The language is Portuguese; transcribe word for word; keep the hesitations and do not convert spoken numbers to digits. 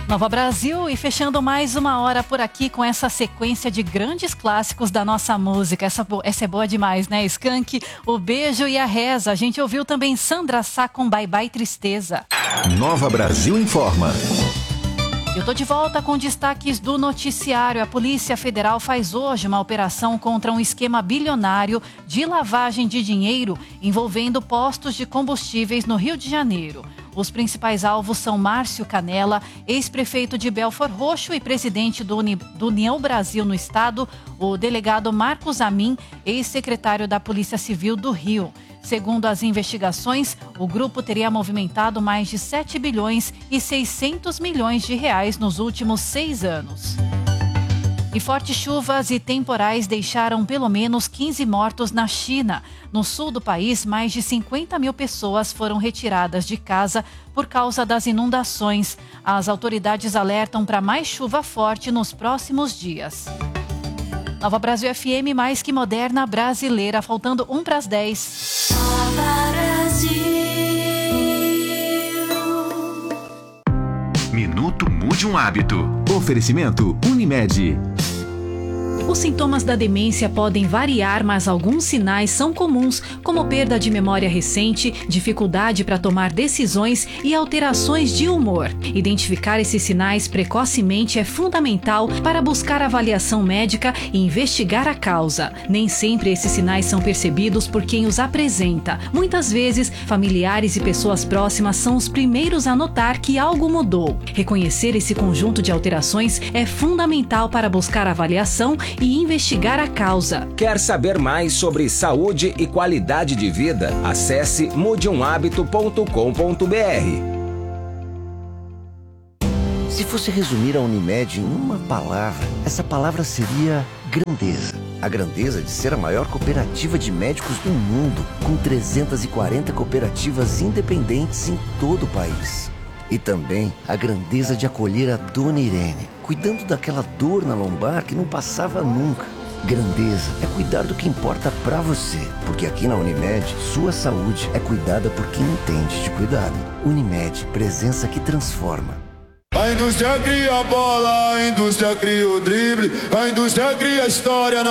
Nova Brasil e fechando mais uma hora por aqui com essa sequência de grandes clássicos da nossa música. Essa, essa é boa demais, né? Skank, O Beijo e a Reza. A gente ouviu também Sandra Sá com Bye Bye Tristeza. Nova Brasil informa. Eu tô de volta com destaques do noticiário. A Polícia Federal faz hoje uma operação contra um esquema bilionário de lavagem de dinheiro envolvendo postos de combustíveis no Rio de Janeiro. Os principais alvos são Márcio Canella, ex-prefeito de Belford Roxo e presidente do, Uni, do União Brasil no estado, o delegado Marcos Amin, ex-secretário da Polícia Civil do Rio. Segundo as investigações, o grupo teria movimentado mais de sete bilhões e seiscentos milhões de reais nos últimos seis anos. E fortes chuvas e temporais deixaram pelo menos quinze mortos na China. No sul do país, mais de cinquenta mil pessoas foram retiradas de casa por causa das inundações. As autoridades alertam para mais chuva forte nos próximos dias. Nova Brasil F M, mais que moderna brasileira, faltando um para as dez. Nova Brasil. Minuto Mude um Hábito. Oferecimento Unimed. Os sintomas da demência podem variar, mas alguns sinais são comuns, como perda de memória recente, dificuldade para tomar decisões e alterações de humor. Identificar esses sinais precocemente é fundamental para buscar avaliação médica e investigar a causa. Nem sempre esses sinais são percebidos por quem os apresenta. Muitas vezes, familiares e pessoas próximas são os primeiros a notar que algo mudou. Reconhecer esse conjunto de alterações é fundamental para buscar avaliação e investigar a causa. Quer saber mais sobre saúde e qualidade de vida? Acesse mude um hábito ponto com ponto b r. Se fosse resumir a Unimed em uma palavra, essa palavra seria grandeza. A grandeza de ser a maior cooperativa de médicos do mundo, com trezentas e quarenta cooperativas independentes em todo o país. E também a grandeza de acolher a Dona Irene, cuidando daquela dor na lombar que não passava nunca. Grandeza é cuidar do que importa pra você, porque aqui na Unimed, sua saúde é cuidada por quem entende de cuidado. Unimed, presença que transforma. A indústria cria a bola, a indústria cria o drible, a indústria cria a história.